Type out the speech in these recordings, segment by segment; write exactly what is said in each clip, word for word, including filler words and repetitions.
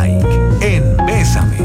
like en Bésame.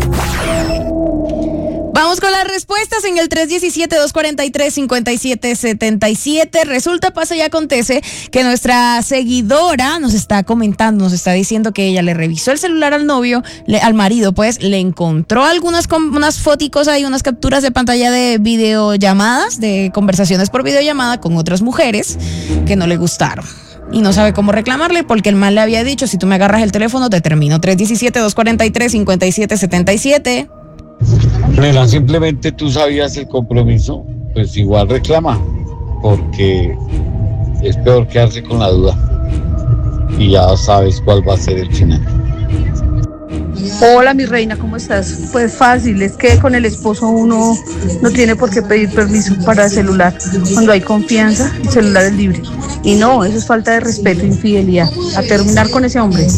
Vamos con las respuestas en el tres uno siete, dos cuatro tres, cinco siete siete siete. Resulta, pasa y acontece que nuestra seguidora nos está comentando, nos está diciendo que ella le revisó el celular al novio, le, al marido, pues, le encontró algunas unas foticos ahí, unas capturas de pantalla de videollamadas, de conversaciones por videollamada con otras mujeres que no le gustaron. Y no sabe cómo reclamarle porque el man le había dicho, si tú me agarras el teléfono te termino. tres uno siete, dos cuatro tres, cinco siete siete siete. Nena, simplemente tú sabías el compromiso, pues igual reclama, porque es peor quedarse con la duda y ya sabes cuál va a ser el final. Hola mi reina, ¿cómo estás? Pues fácil, es que con el esposo uno no tiene por qué pedir permiso para el celular. Cuando hay confianza, el celular es libre. Y no, eso es falta de respeto, infidelidad. A terminar con ese hombre.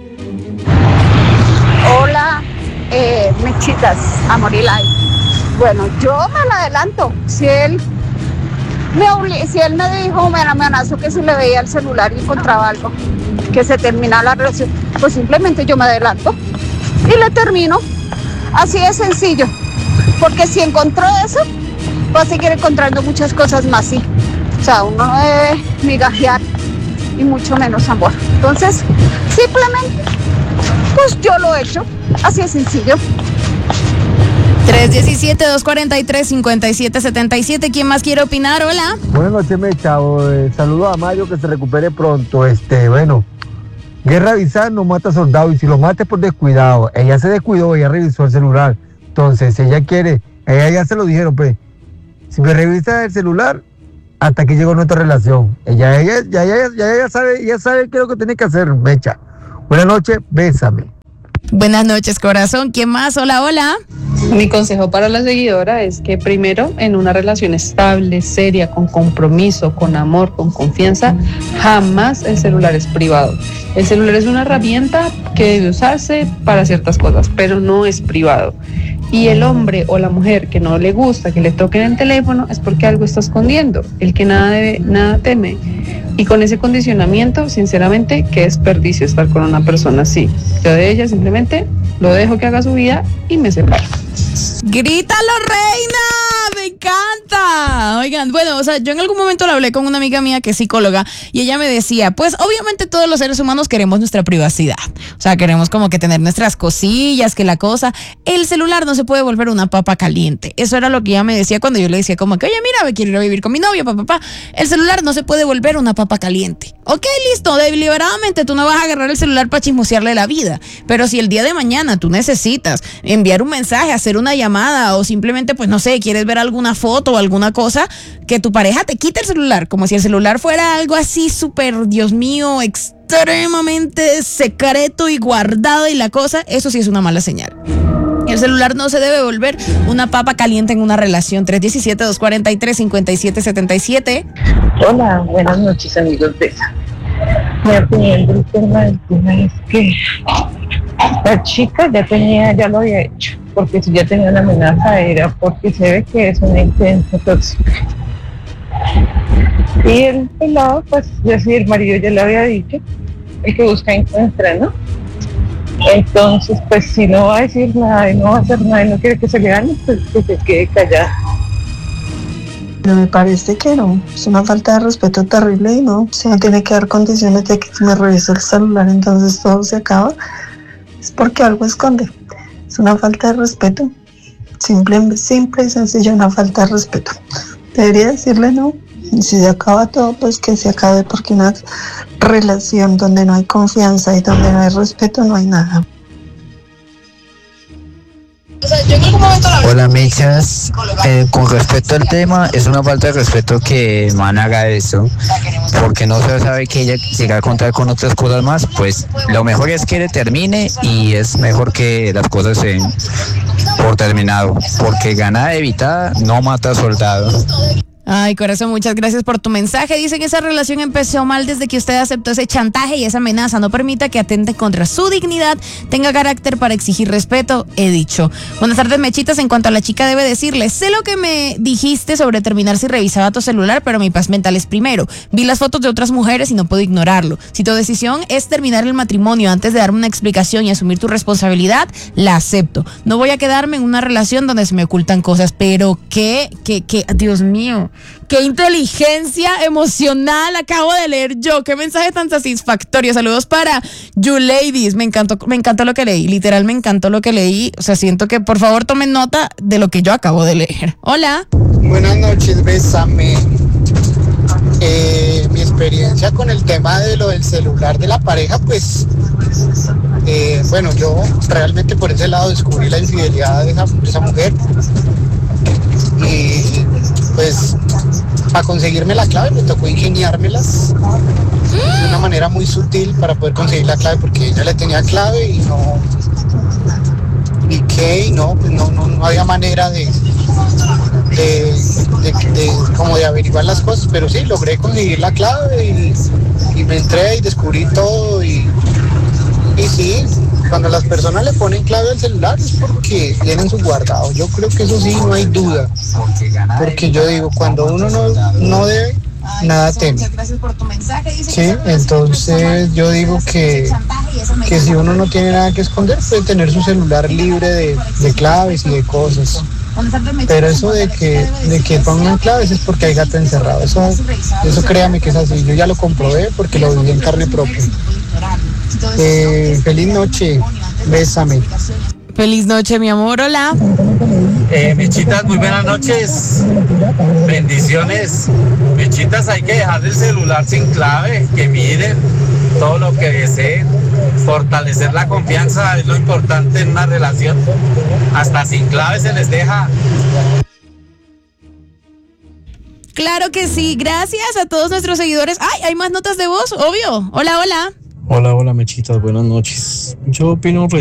Hola, eh, mechitas, amor y like. Bueno, yo me la adelanto. Si él me obli- si él me dijo, me amenazó que si le veía el celular y encontraba algo, que se terminaba la relación, pues simplemente yo me adelanto y le termino. Así de sencillo. Porque si encontró eso, va a seguir encontrando muchas cosas más, sí. O sea, uno no debe migajear y mucho menos amor. Entonces, simplemente, pues yo lo he hecho. Así de sencillo. tres uno siete, dos cuatro tres, cinco siete siete siete. ¿Quién más quiere opinar? Hola. Buenas noches, Mecha. Eh, saludos a Mayo, que se recupere pronto. Este, bueno, guerra avisar no mata soldado, y si lo mata es por descuidado. Ella se descuidó, ella revisó el celular. Entonces, ella quiere, ella ya se lo dijeron, pues, si me revisa el celular, hasta que llegó nuestra relación. Ella, ella, ya, ya, ya, ya sabe, ya sabe qué es lo que tiene que hacer, Mecha. Buenas noches, bésame. Buenas noches, corazón. ¿Quién más? Hola, hola. Mi consejo para la seguidora es que primero, en una relación estable, seria, con compromiso, con amor, con confianza, jamás el celular es privado. El celular es una herramienta que debe usarse para ciertas cosas, pero no es privado. Y el hombre o la mujer que no le gusta que le toquen el teléfono es porque algo está escondiendo. El que nada debe, nada teme. Y con ese condicionamiento, sinceramente, qué desperdicio estar con una persona así. Yo de ella simplemente lo dejo que haga su vida y me separo. ¡Grítalo, reina! ¡Me encanta! Oigan, bueno, o sea, yo en algún momento lo hablé con una amiga mía que es psicóloga y ella me decía, pues obviamente todos los seres humanos queremos nuestra privacidad. O sea, queremos como que tener nuestras cosillas, que la cosa. El celular no se puede volver una papa caliente. Eso era lo que ella me decía cuando yo le decía como que, oye, mira, me quiero ir a vivir con mi novio, papá, papá. El celular no se puede volver una papa caliente. Ok, listo, deliberadamente tú no vas a agarrar el celular para chismosearle la vida. Pero si el día de mañana tú necesitas enviar un mensaje, hacer una llamada o simplemente, pues no sé, quieres ver alguna foto o alguna cosa, que tu pareja te quite el celular, como si el celular fuera algo así súper, Dios mío, extremadamente secreto y guardado y la cosa, eso sí es una mala señal. El celular no se debe volver una papa caliente en una relación. tres uno siete, dos cuatro tres, cinco siete siete siete. Hola, buenas noches, amigos de esa. Mi opinión del tema del tema es que la chica ya tenía, ya lo había hecho, porque si ya tenía una amenaza era porque se ve que es una intensa tóxica. Y el pelado, pues, ya si el marido ya le había dicho, el que busca encuentra, ¿no? Entonces, pues, si no va a decir nada y no va a hacer nada y no quiere que se le gane, pues que se quede callada. Pero me parece que no, es una falta de respeto terrible y no, si no tiene que dar condiciones de que me revise el celular, entonces todo se acaba, es porque algo esconde. Es una falta de respeto, simple, simple y sencillo, una falta de respeto. Debería decirle no, y si se acaba todo, pues que se acabe, porque una relación donde no hay confianza y donde no hay respeto, no hay nada. O sea, yo en algún momento la Hola, mechas. Eh, con respecto al tema, es una falta de respeto que man haga eso, porque no se sabe que ella llega a contar con otras cosas más. Pues lo mejor es que le termine y es mejor que las cosas se den por terminado, porque ganada evitada no mata soldado. Ay, corazón, muchas gracias por tu mensaje. Dice que esa relación empezó mal desde que usted aceptó ese chantaje y esa amenaza. No permita que atente contra su dignidad, tenga carácter para exigir respeto, he dicho. Buenas tardes, Mechitas. En cuanto a la chica, debe decirle, sé lo que me dijiste sobre terminar si revisaba tu celular, pero mi paz mental es primero. Vi las fotos de otras mujeres y no puedo ignorarlo. Si tu decisión es terminar el matrimonio antes de darme una explicación y asumir tu responsabilidad, la acepto. No voy a quedarme en una relación donde se me ocultan cosas, pero qué, qué, qué, Dios mío. Qué inteligencia emocional acabo de leer yo. Qué mensaje tan satisfactorio. Saludos para You Ladies. Me encantó, me encantó lo que leí. Literal, me encantó lo que leí. O sea, siento que por favor tomen nota de lo que yo acabo de leer. Hola. Buenas noches, Bésame. Eh, mi experiencia con el tema de lo del celular de la pareja, pues, eh, bueno, yo realmente por ese lado descubrí la infidelidad de esa, de esa mujer. Y pues para conseguirme la clave me tocó ingeniármelas de una manera muy sutil para poder conseguir la clave, porque ella le tenía clave y no y que no pues no, no, no había manera de de, de, de como de averiguar las cosas, pero sí logré conseguir la clave y, y me entré y descubrí todo y, y sí, cuando las personas le ponen clave al celular es porque tienen su guardado. Yo creo que eso sí, no hay duda. Porque yo digo, cuando uno no, no debe, nada teme. Sí, entonces yo digo que, que si uno no tiene nada que esconder, puede tener su celular libre de, de claves y de cosas. Pero eso de que, de que pongan claves es porque hay gato encerrado. Eso, eso créame que es así. Yo ya lo comprobé porque lo viví en carne propia. Eh, feliz noche, bésame. Feliz noche, mi amor, hola. Eh, Mechitas, muy buenas noches. Bendiciones. Mechitas, hay que dejar el celular sin clave, que miren todo lo que deseen. Fortalecer la confianza es lo importante en una relación. Hasta sin clave se les deja. Claro que sí, gracias a todos nuestros seguidores. Ay, hay más notas de voz, obvio. Hola, hola. Hola, hola, Mechitas, buenas noches. Yo opino